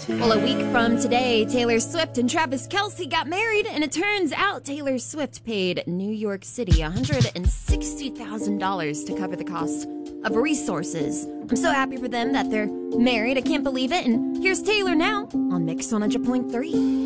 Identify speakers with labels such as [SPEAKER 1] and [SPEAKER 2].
[SPEAKER 1] Well, a week from today, Taylor Swift and Travis Kelce got married, and it turns out Taylor Swift paid New York City $160,000 to cover the cost of resources. I'm so happy for them that they're married. I can't believe it. And here's Taylor now on Mix 100.3.